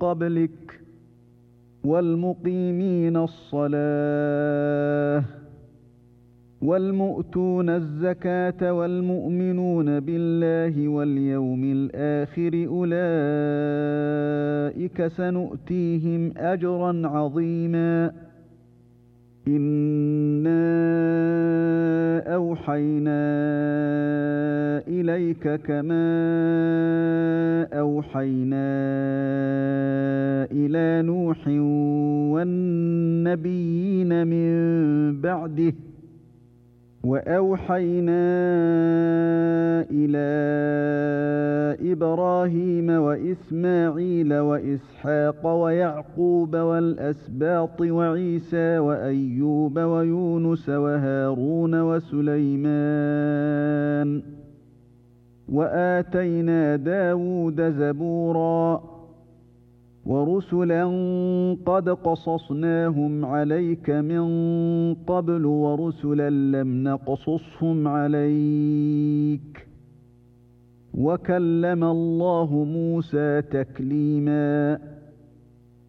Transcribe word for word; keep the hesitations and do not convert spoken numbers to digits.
قبلك والمقيمين الصلاة والمؤتون الزكاة والمؤمنون بالله واليوم الآخر أولئك سنؤتيهم أجرا عظيما. إنا أوحينا إليك كما أوحينا إلى نوح والنبيين من بعده وأوحينا إلى إبراهيم وإسماعيل وإسحاق ويعقوب والأسباط وعيسى وأيوب ويونس وهارون وسليمان وآتينا داود زبورا ورسلا قد قصصناهم عليك من قبل ورسلا لم نقصصهم عليك وكلم الله موسى تكليما.